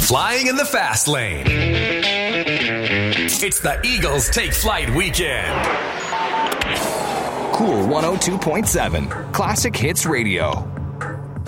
Flying in the fast lane. It's the Eagles Take Flight Weekend. Cool 102.7 Classic Hits Radio.